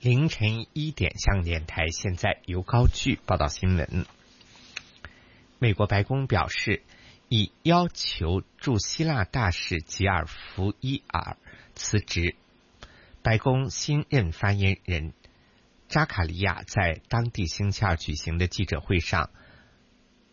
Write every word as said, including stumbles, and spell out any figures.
凌晨一点，向电台现在由高炬报道新闻。美国白宫表示，已要求驻希腊大使吉尔福伊尔辞职。白宫新任发言人扎卡利亚在当地星期二举行的记者会上